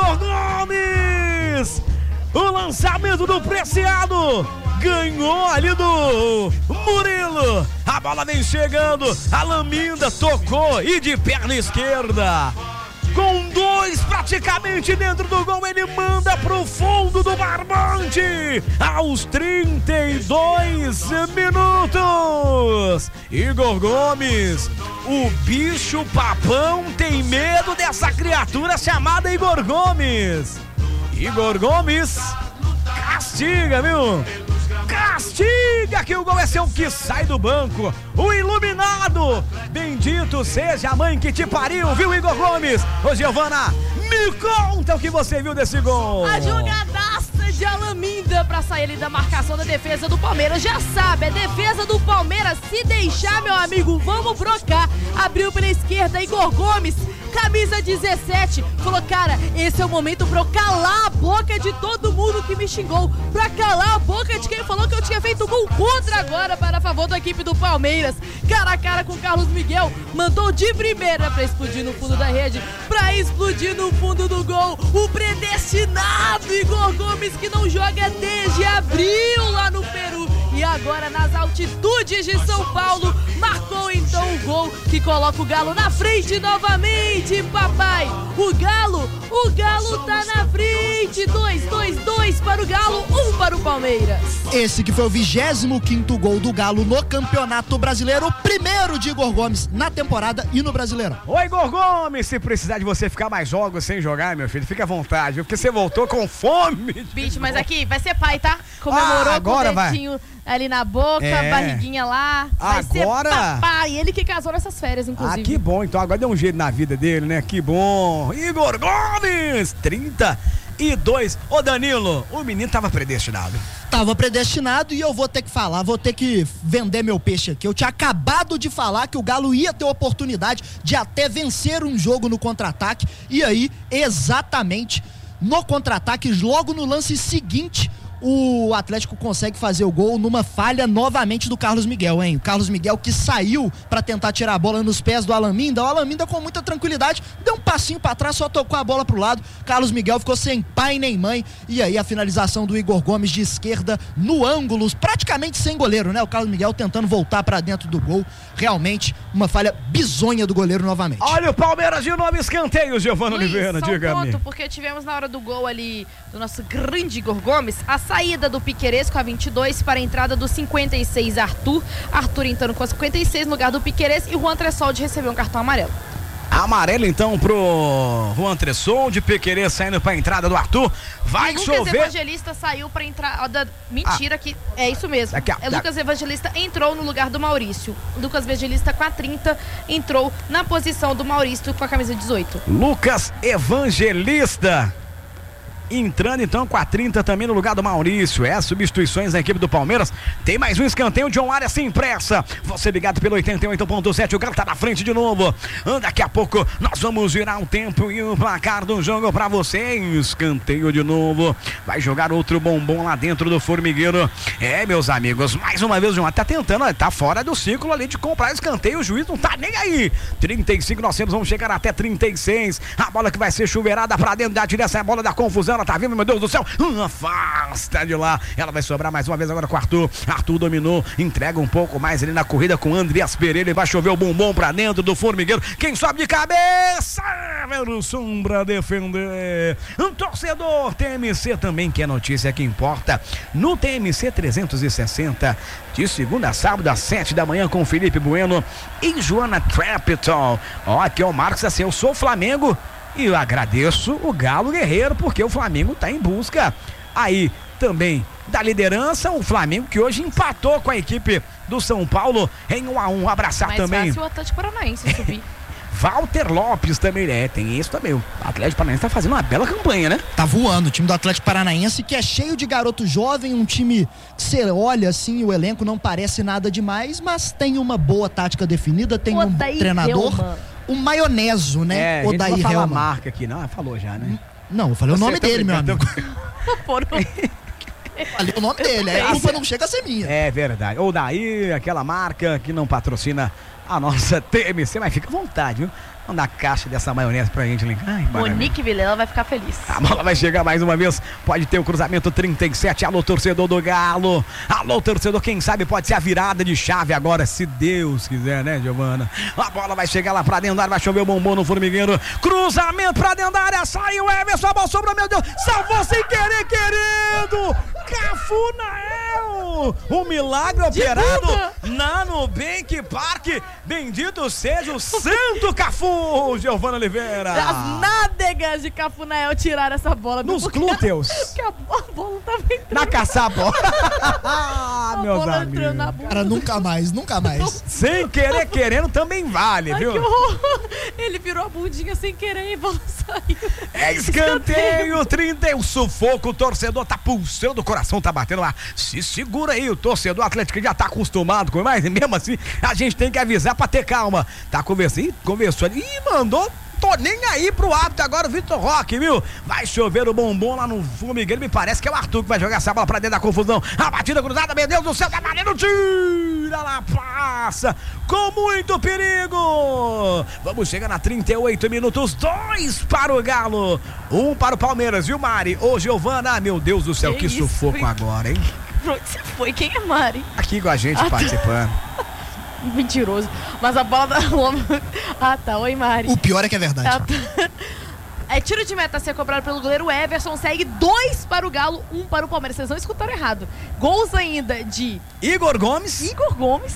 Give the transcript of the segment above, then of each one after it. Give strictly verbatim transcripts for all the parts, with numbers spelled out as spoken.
Igor Gomes! O lançamento do Preciado ganhou ali do Murilo. A bola vem chegando, a Laminda tocou e de perna esquerda. Com dois praticamente dentro do gol, ele manda pro fundo do barbante aos trinta e dois minutos. Igor Gomes, o bicho papão tem medo dessa criatura chamada Igor Gomes. Igor Gomes castiga, viu? Castiga que o gol é seu que sai do banco. O iluminado, bendito seja a mãe que te pariu, viu, Igor Gomes? Ô, Giovana, me conta o que você viu desse gol. A jogadaça de Alaminda pra sair ali da marcação da defesa do Palmeiras. Já sabe, é defesa do Palmeiras. Se deixar, meu amigo, vamos brocar. Abriu pela esquerda, Igor Gomes, camisa dezessete, falou, cara, esse é o momento pra eu calar a boca de todo mundo que me xingou, pra calar a boca de quem falou que eu tinha feito gol contra agora para a favor da equipe do Palmeiras. Cara a cara com o Carlos Miguel, mandou de primeira pra explodir no fundo da rede, pra explodir no fundo do gol, o predestinado Igor Gomes, que não joga desde abril lá no Peru, e agora nas altitudes de São Paulo, marcou então o gol que coloca o Galo na frente novamente, papai. O Galo, o Galo tá na frente, dois, dois, dois para o Galo, um para o Palmeiras. Esse que foi o vigésimo quinto gol do Galo no Campeonato Brasileiro, o primeiro de Igor Gomes na temporada e no Brasileirão. Ô, Igor Gomes, se precisar de você ficar mais jogos sem jogar, meu filho, fica à vontade, viu? Porque você voltou com fome. Bicho, mas aqui, vai ser pai, tá? Comemorou ah, agora com o dedinho vai. ali na boca, é. barriguinha lá. Vai agora... ser papai, ele que casou nessas férias, inclusive. Ah, que bom, então agora deu um jeito na vida dele, né? Que bom. Igor Gomes, trinta e dois. Ô, Danilo, o menino tava predestinado. Tava predestinado e eu vou ter que falar, vou ter que vender meu peixe aqui. Eu tinha acabado de falar que o Galo ia ter oportunidade de até vencer um jogo no contra-ataque. E aí, exatamente no contra-ataque, logo no lance seguinte, o Atlético consegue fazer o gol numa falha novamente do Carlos Miguel, hein? O Carlos Miguel que saiu pra tentar tirar a bola nos pés do Alaminda. O Alaminda com muita tranquilidade deu um passinho pra trás, só tocou a bola pro lado. Carlos Miguel ficou sem pai nem mãe. E aí a finalização do Igor Gomes de esquerda no ângulo, praticamente sem goleiro, né? O Carlos Miguel tentando voltar pra dentro do gol. Realmente uma falha bizonha do goleiro novamente. Olha o Palmeiras de novo, escanteio, Giovana Oliveira, diga-me. Ponto, porque tivemos na hora do gol ali do nosso grande Igor Gomes, a saída do Piquerez com a vinte e dois para a entrada do cinquenta e seis Arthur. Arthur entrando com a cinquenta e seis no lugar do Piquerez e o Juan Tressoldi recebeu um cartão amarelo. Amarelo então pro Juan Tressoldi, Piquerez saindo pra entrada do Arthur. Vai e chover. Lucas Evangelista saiu pra entrada. Mentira, ah, que é isso mesmo. Aqui, é, Lucas Evangelista entrou no lugar do Maurício. Lucas Evangelista com a trinta entrou na posição do Maurício com a camisa dezoito. Lucas Evangelista entrando então com a trinta também no lugar do Maurício. É, substituições na equipe do Palmeiras. Tem mais um escanteio, John Arias sem pressa. Você ligado pelo oitenta e oito ponto sete, o Galo tá na frente de novo. Daqui a pouco nós vamos virar o tempo e o placar do jogo pra você. Escanteio de novo. Vai jogar outro bombom lá dentro do formigueiro. É, meus amigos, mais uma vez o João tá tentando, ó, tá fora do ciclo ali de comprar escanteio. O juiz não tá nem aí. trinta e cinco, nós temos, vamos chegar até trinta e seis. A bola que vai ser chuveirada pra dentro da direção, é a bola da confusão. Ela tá vindo, meu Deus do céu, afasta de lá, ela vai sobrar mais uma vez agora com o Arthur. Arthur dominou, entrega um pouco mais ali na corrida com o Andreas Pereira, e vai chover o bumbum pra dentro do formigueiro. Quem sobe de cabeça, Everson pra defender. Um torcedor T M C também, que é notícia que importa, no T M C trezentos e sessenta, de segunda a sábado às sete da manhã com Felipe Bueno e Joana Trapital. Ó, aqui é o Marcos, assim, eu sou Flamengo e eu agradeço o Galo Guerreiro, porque o Flamengo está em busca aí também da liderança. O Flamengo que hoje empatou com a equipe do São Paulo em um a um. Abraçar mais também. Mas o Atlético Paranaense subir. Walter Lopes também, é, tem isso também. O Atlético Paranaense tá fazendo uma bela campanha, né? Tá voando o time do Atlético Paranaense, que é cheio de garoto jovem, um time que você olha assim, o elenco não parece nada demais, mas tem uma boa tática definida, tem um treinador. O maioneso, né? É, o a gente Daí não fala a Helman. marca aqui, não, falou já, né? Não, eu falei Você o nome dele, meu amigo. Ali o nome dele, a culpa não chega a ser minha. É verdade. Ou daí, aquela marca que não patrocina a nossa T M C, mas fica à vontade, viu? Vamos dar a caixa dessa maionese pra gente linkar. Ai, Monique Vilela vai ficar feliz. A bola vai chegar mais uma vez. Pode ter o cruzamento trinta e sete. Alô, torcedor do Galo. Alô, torcedor. Quem sabe pode ser a virada de chave agora, se Deus quiser, né, Giovana? A bola vai chegar lá pra dentro da área. Vai chover o bombom no formigueiro. Cruzamento pra dentro da área. Saiu Everson. A bola sobrou, meu Deus. Salvou sem querer, querido. Cafunael. O milagre operado na Nubank Park. Bendito seja o santo Cafu. Giovana Oliveira. As nádegas de Cafunael tiraram essa bola. Nos porque glúteos. Porque a bola tava entrando. Na caçapa. Ah, a meus bola amigos. entrou na bunda. Cara, nunca mais, nunca mais. Sem querer, querendo também vale, Ai, viu? que horror. Ele virou a bundinha sem querer e a bola saiu. É escanteio, trinta. O sufoco, o torcedor tá pulsando, o coração tá batendo lá. Se segura aí, o torcedor Atlético já tá acostumado com mais, e mesmo assim a gente tem que avisar pra ter calma. Tá conversando, conversou ali e mandou. Tô nem aí pro árbitro agora, o Vitor Roque, viu? Vai chover o bombom lá no formigueiro. Me parece que é o Arthur que vai jogar essa bola pra dentro da confusão. A batida cruzada, meu Deus do céu, tá valendo, tira lá, passa com muito perigo. Vamos chegar na trinta e oito minutos, dois para o Galo, um para o Palmeiras, viu, Mari? Ô, Giovana, meu Deus do céu, que, que isso, sufoco foi... agora, hein? Pra onde você foi? Quem é Mari? Aqui com a gente ah, participando. Mentiroso. Mas a bola da Loma. Ah, tá. Oi, Mari. O pior é que é verdade. Ah, tá. É tiro de meta a ser cobrado pelo goleiro Everson. Segue dois para o Galo, um para o Palmeiras. Vocês não escutaram errado. Gols ainda de Igor Gomes. Igor Gomes.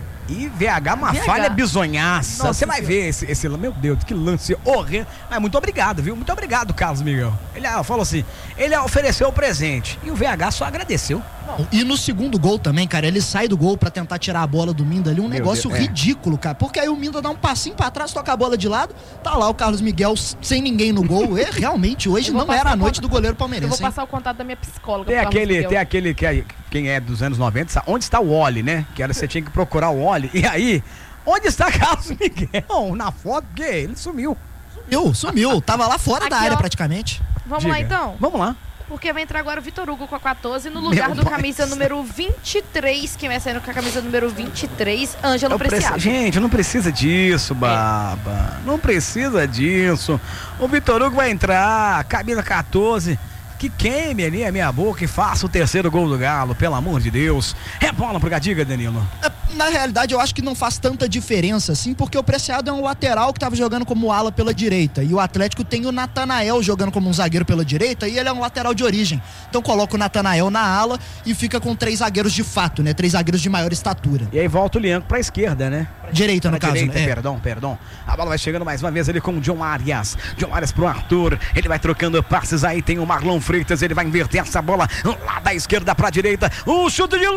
E V H, uma V H. falha bizonhaça. Nossa, Você vai senhora. ver esse, esse. Meu Deus, que lance horrendo. Mas muito obrigado, viu? Muito obrigado, Carlos Miguel. Ele ah, falou assim: ele ofereceu o presente. E o V H só agradeceu. E no segundo gol também, cara, ele sai do gol pra tentar tirar a bola do Minda ali, um Meu negócio Deus, é. ridículo, cara. Porque aí o Minda dá um passinho pra trás, toca a bola de lado, tá lá o Carlos Miguel sem ninguém no gol. E realmente, hoje Eu vou não era a passar o noite contato- do goleiro Eu palmeirense, vou hein? passar o contato da minha psicóloga. Tem pro Carlos aquele, Miguel. tem aquele que é, quem é dos anos noventa, sabe onde está o Oli, né? Que era você tinha que procurar o Oli. E aí, onde está Carlos Miguel? Na foto, que ele sumiu. Sumiu, sumiu. Tava lá fora da Aqui, área ó. praticamente. Vamos Diga. lá, então? Vamos lá. Porque vai entrar agora o Vitor Hugo com a quatorze no lugar Meu do pai camisa do céu. número vinte e três. Quem vai saindo com a camisa número vinte e três, Ângelo Eu preci- Preciado. Gente, não precisa disso, baba. Não precisa disso. O Vitor Hugo vai entrar, camisa quatorze. Que queime ali a minha boca e faça o terceiro gol do Galo, pelo amor de Deus. É bola pro Gadiga, Danilo. Na realidade, eu acho que não faz tanta diferença, assim, porque o Preciado é um lateral que tava jogando como ala pela direita. E o Atlético tem o Natanael jogando como um zagueiro pela direita e ele é um lateral de origem. Então coloca o Natanael na ala e fica com três zagueiros de fato, né? Três zagueiros de maior estatura. E aí volta o Lianco pra esquerda, né? Direita, no Pra caso, direita, né? É. perdão, perdão. A bola vai chegando mais uma vez ali com o John Arias. John Arias pro Arthur. Ele vai trocando passes aí. Tem o Marlon Freitas. Ele vai inverter essa bola lá da esquerda pra direita. O chute de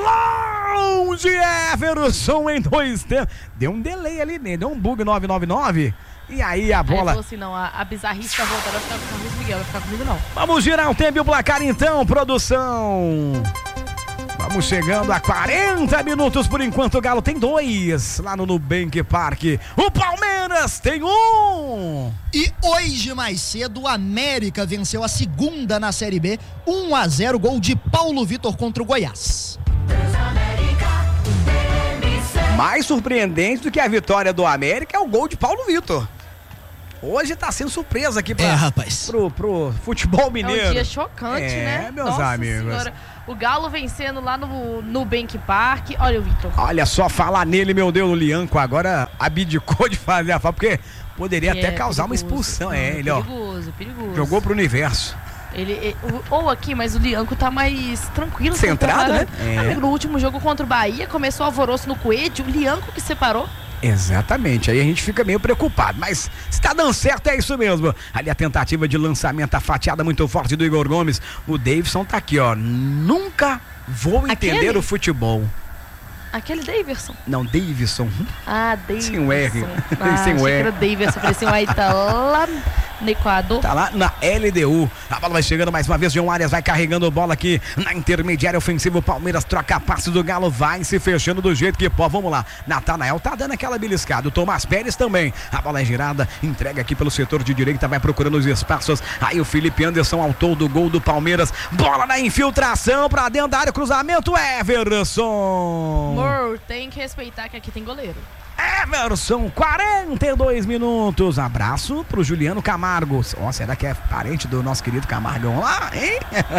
longe. Everson em dois tempos. Deu um delay ali, né? Deu um bug nove nove nove. E aí a Aí ele bola. falou assim, não, a, a bizarrista volta, vai ficar com o Carlos Miguel, vai ficar comigo não. Vamos girar o tempo e o placar então, produção. Vamos chegando a quarenta minutos por enquanto. O Galo tem dois lá no Nubank Park. O Palmeiras tem um. E hoje, mais cedo, o América venceu a segunda na Série B, um a zero, gol de Paulo Vitor contra o Goiás. Mais surpreendente do que a vitória do América é o gol de Paulo Vitor. Hoje tá sendo surpresa aqui pra, É, rapaz. pro, pro futebol É mineiro. um dia chocante, É, né? meus Nossa amigos. Senhora. O Galo vencendo lá no, no Bank Park. Olha o Vitor. Olha só, falar nele, meu Deus, o Lianco agora abdicou de fazer a falta, porque poderia É, até causar uma perigoso. expulsão. Não, É, ele, ó, perigoso, perigoso. jogou pro universo. Ele, ele- ou aqui, mas o Lianco tá mais tranquilo. Centrado, né? É. Amigo, no último jogo contra o Bahia, começou alvoroço no Coelho, o Lianco que separou. Exatamente, aí a gente fica meio preocupado, mas se tá dando certo é isso mesmo. Ali a tentativa de lançamento, a fatiada muito forte do Igor Gomes. O Davidson tá aqui, ó, nunca vou entender Aquele? o futebol. Aquele Davidson. Não, Davidson. Ah, Davidson. Sem o R. Ah, Sem o achei R. que era o Davidson. Falei assim, uai, tá lá no Equador. Tá lá na L D U. A bola vai chegando mais uma vez. João Arias vai carregando a bola aqui na intermediária ofensiva. O Palmeiras troca a passe do Galo. Vai se fechando do jeito que pode. Vamos lá. Natanael tá dando aquela beliscada. O Tomás Pérez também. A bola é girada. Entrega aqui pelo setor de direita. Vai procurando os espaços. Aí o Felipe Anderson, autor do gol do Palmeiras. Bola na infiltração pra dentro da área. Cruzamento. Everson. Amor, tem que respeitar que aqui tem goleiro. Everson, quarenta e dois minutos. Abraço pro Juliano Camargo. Ó, oh, será que é parente do nosso querido Camargão lá, hein?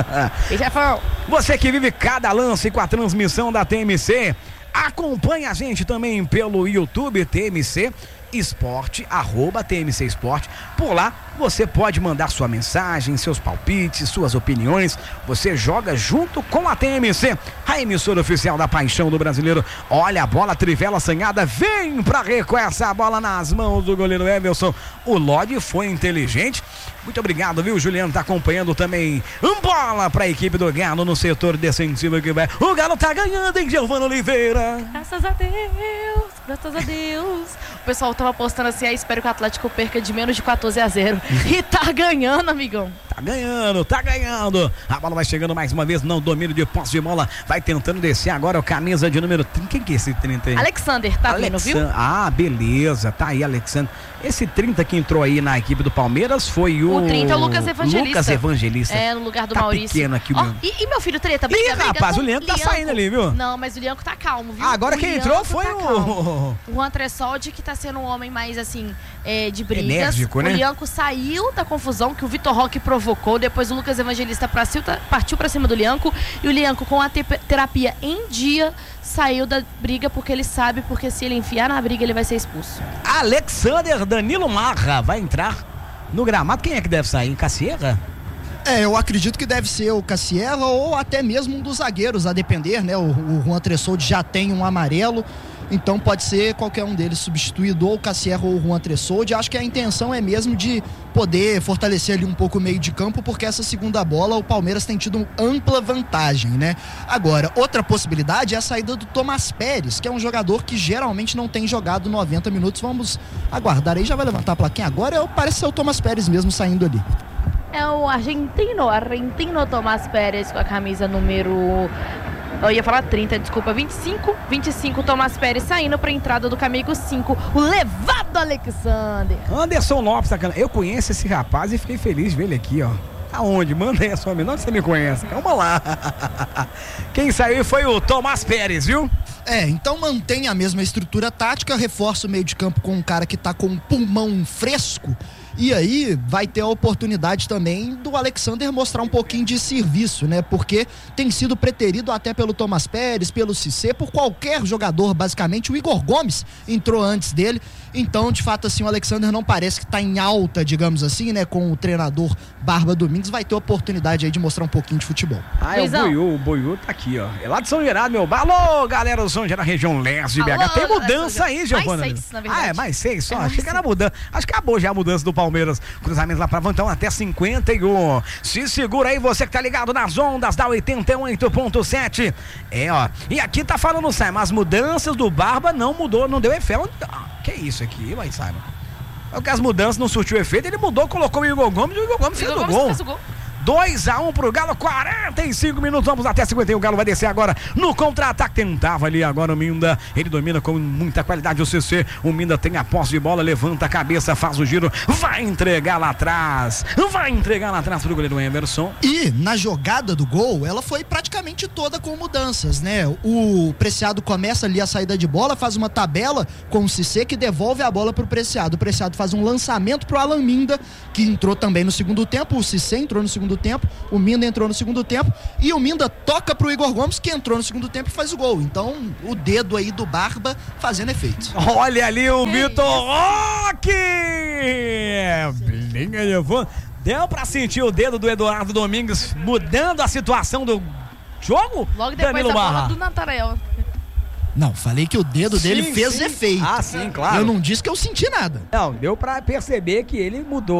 E Jefão? Você que vive cada lance com a transmissão da T M C, acompanha a gente também pelo YouTube T M C Esporte, arroba T M C Esporte. Por lá você pode mandar sua mensagem, seus palpites, suas opiniões. Você joga junto com a T M C, a emissora oficial da paixão do brasileiro. Olha a bola, trivela assanhada, vem pra recuar essa bola nas mãos do goleiro Everson. O Lodi foi inteligente. Muito obrigado, viu? O Juliano tá acompanhando também. Bola pra equipe do Galo no setor defensivo que vai. O Galo tá ganhando, hein, Giovana Oliveira? Graças a Deus, graças a Deus. O pessoal tava postando assim, aí espero que o Atlético perca de menos de quatorze a zero. E tá ganhando, amigão. Tá ganhando, tá ganhando. A bola vai chegando mais uma vez, não domínio de posse de bola. Vai tentando descer agora o camisa de número trinta. Quem que é esse trinta aí? Alexander, tá Alexand... vendo, viu? Ah, beleza, tá aí, Alexander. Esse trinta que entrou aí na equipe do Palmeiras foi o... O trinta é o Lucas Evangelista. Lucas Evangelista. É, no lugar do tá Maurício. Pequeno aqui, oh, meu... e, e meu filho Treta? Ih, rapaz, o Lianco tá saindo ali, viu? Não, mas o Lianco tá calmo, viu? Ah, agora o quem Lianco entrou foi tá o... O Juan Tressoldi, que tá sendo um homem mais, assim, é, de brigas. Enérgico, né? O Lianco saiu da confusão que o Vitor Roque provocou. Depois o Lucas Evangelista partiu pra cima do Lianco. E o Lianco, com a te terapia em dia, saiu da briga porque ele sabe, porque se ele enfiar na briga, ele vai ser expulso. Alexander Danilo Marra vai entrar no gramado. Quem é que deve sair? Cassierra? É, eu acredito que deve ser o Cassierra ou até mesmo um dos zagueiros, a depender, né? O, o Juan Tressoldi já tem um amarelo, então pode ser qualquer um deles substituído, ou o Cassierra ou o Juan Tressoldi. Acho que a intenção é mesmo de poder fortalecer ali um pouco o meio de campo, porque essa segunda bola o Palmeiras tem tido ampla vantagem, né? Agora, outra possibilidade é a saída do Tomás Pérez, que é um jogador que geralmente não tem jogado noventa minutos. Vamos aguardar aí, já vai levantar a plaquinha agora, parece ser o Tomás Pérez mesmo saindo ali. É o argentino, argentino Tomás Pérez com a camisa número... Eu ia falar trinta, desculpa, vinte e cinco. vinte e cinco, Tomás Pérez saindo pra entrada do camisa cinco. O levado Alexander. Anderson Lopes, tá... eu conheço esse rapaz e fiquei feliz de ver ele aqui, ó. Aonde? Manda aí a sua menor que você me conhece. Calma lá. Quem saiu foi o Tomás Pérez, viu? É, então mantém a mesma estrutura tática, reforça o meio de campo com um cara que tá com um pulmão fresco. E aí vai ter a oportunidade também do Alexander mostrar um pouquinho de serviço, né? Porque tem sido preterido até pelo Tomás Pérez, pelo Cissé, por qualquer jogador, basicamente. O Igor Gomes entrou antes dele. Então, de fato, assim, o Alexander não parece que tá em alta, digamos assim, né? Com o treinador Barba Domingues, vai ter oportunidade aí de mostrar um pouquinho de futebol. Ah, é o Boiú, o Boiú tá aqui, ó. É lá de São Gerardo, meu. Alô, galera do São Gerardo, região leste de B H. Tem mudança aí, Giovana. Mais seis, na verdade. Ah, é mais seis só? É Achei que era mudança. Acho que acabou já a mudança do Palmeiras. Cruzamento lá pra Vantão até cinquenta e um. Se segura aí, você que tá ligado nas ondas da oitenta e oito ponto sete. É, ó. E aqui tá falando, Simon, as mudanças do Barba não mudou, não deu efeito. Ah, que isso aqui, vai, Simon? Porque as mudanças não surtiu efeito, ele mudou, colocou o Igor Gomes e o Igor Gomes fez o gol. Fez o gol. dois a um pro Galo, quarenta e cinco minutos, vamos até cinquenta e um. O Galo vai descer agora no contra-ataque. Tentava ali agora o Minda, ele domina com muita qualidade o C C. O Minda tem a posse de bola, levanta a cabeça, faz o giro, vai entregar lá atrás, vai entregar lá atrás pro goleiro Emerson. E na jogada do gol, ela foi praticamente toda com mudanças, né? O Preciado começa ali a saída de bola, faz uma tabela com o C C que devolve a bola pro Preciado. O Preciado faz um lançamento pro Alan Minda, que entrou também no segundo tempo. O C C entrou no segundo tempo, o Minda entrou no segundo tempo e o Minda toca pro Igor Gomes, que entrou no segundo tempo e faz o gol. Então, o dedo aí do Barba fazendo efeito. Olha ali o Vitor Roque! Deu pra sentir o dedo do Eduardo Domingues mudando a situação do jogo? Logo depois Danilo da bola Barra. do Natanael. Não, falei que o dedo Sim, dele fez sim. efeito. Ah, sim, claro. Eu não disse que eu senti nada. Não, deu pra perceber que ele mudou, né?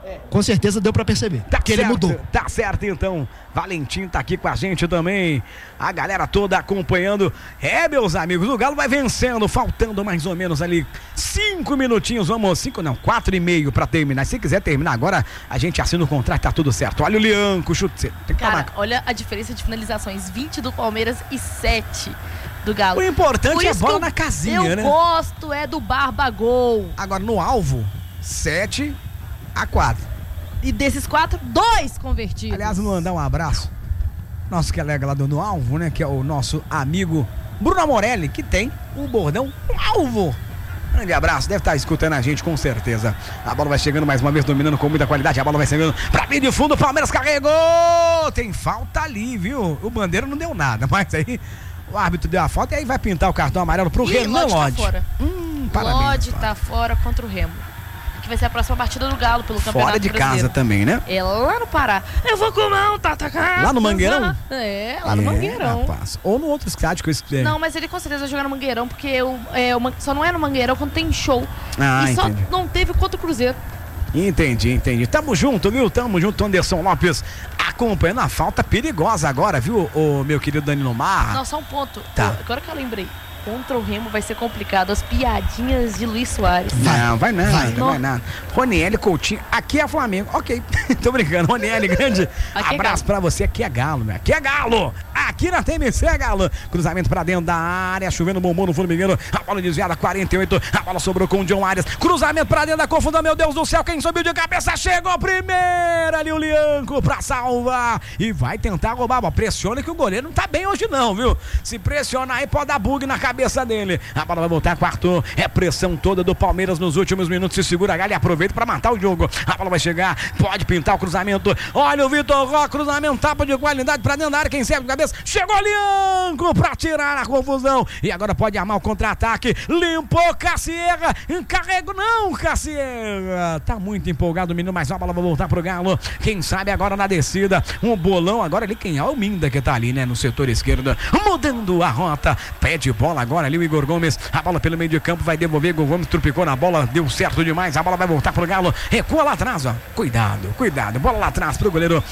Com certeza deu pra perceber Tá que certo, ele mudou. Tá certo, então. Valentim tá aqui com a gente também. A galera toda acompanhando. É, meus amigos, o Galo vai vencendo. Faltando mais ou menos ali cinco minutinhos. Vamos, cinco não, quatro e meio pra terminar. Se quiser terminar agora, a gente assina o contrato, tá tudo certo. Olha o Lianco, chute. Tem que Cara, tomar. olha a diferença de finalizações. vinte do Palmeiras e sete do Galo. O importante Por é a isso bola que eu- na casinha, eu né? gosto é do Barba Gol. Agora no alvo, sete a quatro. E desses quatro, dois convertidos. Aliás, vou mandar um abraço. Nosso colega lá do no alvo, né? Que é o nosso amigo Bruno Morelli, que tem o bordão alvo. Grande abraço, deve estar escutando a gente com certeza. A bola vai chegando mais uma vez, dominando com muita qualidade. A bola vai chegando pra mim de fundo, o Palmeiras carregou. Tem falta ali, viu? O Bandeira não deu nada, mas aí o árbitro deu a falta e aí vai pintar o cartão amarelo pro Ih, Renan Lodge tá Lodge. fora. Hum, parabéns. Lodge tá fora contra o Remo. Que vai ser a próxima partida do Galo pelo Campeonato Fora de Brasileiro. casa também, né? É lá no Pará. Eu vou com não, tá atacando. Lá no Mangueirão? É, lá no É, Mangueirão. rapaz. Ou no outro estádio que eu escutei. Não, mas ele com certeza vai jogar no Mangueirão, porque o, é, o Man- só não é no Mangueirão quando tem show. Ah, e só entendi. não teve contra o Cruzeiro. Entendi, entendi. Tamo junto, viu? Tamo junto, Anderson Lopes acompanhando a falta perigosa agora, viu, o meu querido Danilo Marra? Não, só um ponto. Tá. Eu- agora que eu lembrei. Contra o Remo vai ser complicado. As piadinhas de Luiz Soares. Não, vai nada, vai, Vai. nada. Ronieli Coutinho, aqui é Flamengo. Ok, tô brincando. Ronieli, grande Aqui é abraço pra você. Aqui é Galo, né? Aqui é Galo. Aqui na T M C é Galo. Cruzamento pra dentro da área, chovendo bombom no formigueiro. A bola desviada, quarenta e oito. A bola sobrou com o John Arias. Cruzamento pra dentro da confusão, meu Deus do céu. Quem subiu de cabeça chegou primeiro. Ali o Lianco pra salvar. E vai tentar roubar. Pressiona que o goleiro não tá bem hoje não, viu? Se pressionar aí pode dar bug na cabeça dele. A bola vai voltar quarto. É pressão toda do Palmeiras nos últimos minutos. Se segura a galha e aproveita pra matar o jogo. A bola vai chegar. Pode pintar o cruzamento. Olha o Vitor Roque. Cruzamento, tapa de qualidade pra dentro da área. Quem serve de cabeça. Chegou Lianco pra tirar a confusão. E agora pode armar o contra-ataque. Limpou Cassiega. Encarregou. Não, Cassiega. Tá muito empolgado o menino, mas a bola vai voltar pro Galo. Quem sabe agora na descida. Um bolão agora ali. Quem é o Minda que tá ali, né? No setor esquerdo. Mudando a rota. Pede bola agora ali o Igor Gomes. A bola pelo meio de campo vai devolver. Igor Gomes trupicou na bola. Deu certo demais. A bola vai voltar pro Galo. Recua lá atrás, ó. Cuidado, cuidado. Bola lá atrás pro goleiro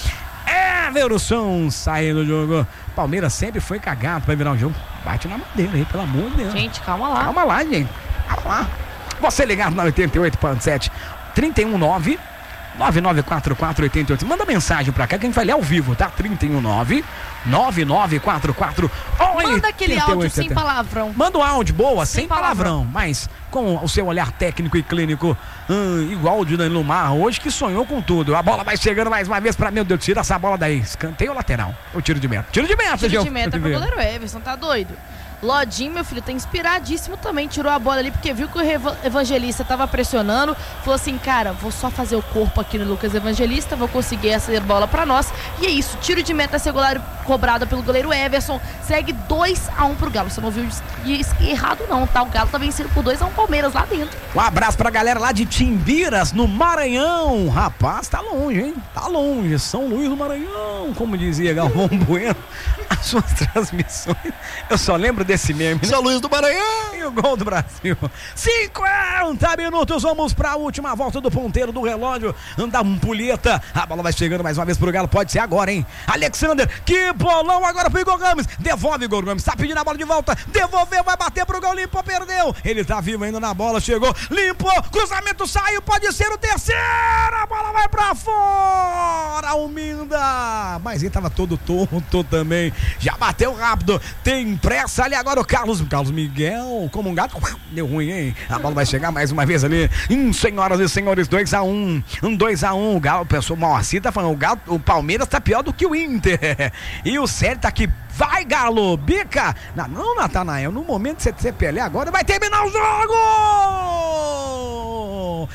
Everson sair do jogo. Palmeiras sempre foi cagado pra virar o jogo. Bate na madeira aí, pelo amor de Deus. Gente, calma lá. Calma lá, gente. Calma lá. Você ligado na oitenta e oito ponto sete, trinta e um nove, nove nove quatro quatro, oito oito. Manda mensagem pra cá que a gente vai ler ao vivo, tá? trinta e um nove, nove nove quatro quatro, Manda aquele áudio sem palavrão. Manda um áudio boa, sem, Sem palavrão, palavrão. mas com o seu olhar técnico e clínico, hum, igual o de Danilo Marra, hoje que sonhou com tudo. A bola vai chegando mais uma vez pra, meu Deus, tira essa bola daí. Escanteio ou lateral? O tiro de meta. Tiro de meta, Tiro Gil. de meta pro goleiro Everson, tá doido? Lodinho, meu filho, tá inspiradíssimo também. Tirou a bola ali porque viu que o Eva- Evangelista tava pressionando. Falou assim, cara, vou só fazer o corpo aqui no Lucas Evangelista, vou conseguir essa bola pra nós. E é isso, tiro de meta segular cobrado pelo goleiro Everson. Segue dois a um pro Galo. Você não viu isso isso errado não, tá? O Galo tá vencendo por dois a um Palmeiras lá dentro. Um abraço pra galera lá de Timbiras, no Maranhão. Rapaz, tá longe, hein? Tá longe. São Luís do Maranhão, como dizia Galvão Bueno. As suas transmissões. Eu só lembro desse meme, né? São Luís do Maranhão. E o gol do Brasil. cinquenta minutos, vamos pra última volta do ponteiro do relógio. Anda um pulheta. A bola vai chegando mais uma vez pro Galo. Pode ser agora, hein? Alexander, que bolão agora pro Igor Gomes. Devolve, Igor Gomes. Tá pedindo a bola de volta. Devolveu, vai bater pro gol. Limpou, perdeu. Ele tá vivo ainda na bola. Chegou, limpou. Cruzamento saiu. Pode ser o terceiro. A bola vai pra fora. O Minda. Mas ele tava todo tonto também. Já bateu rápido. Tem pressa ali agora o Carlos. Carlos Miguel, como um gato. Deu ruim, hein? A bola vai chegar mais uma vez ali. Hum, senhoras e senhores, dois a um. Um dois a um. O Galo, o pessoal, o Moacir tá falando, o, Galo, o Palmeiras tá pior do que o Inter. E o Sérgio tá aqui. Vai, Galo, bica. Não, não, Natanael, no momento de você ser Pelé agora, vai terminar o jogo.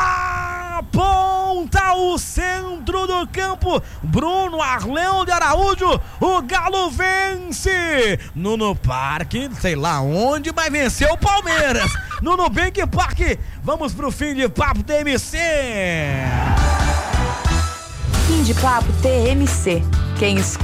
Aponta o centro do campo. Bruno Arleão de Araújo. O Galo vence. No no Parque, sei lá onde, mas venceu o Palmeiras. No Nubank Parque. Vamos pro fim de papo T M C. Fim de papo T M C. Quem escuta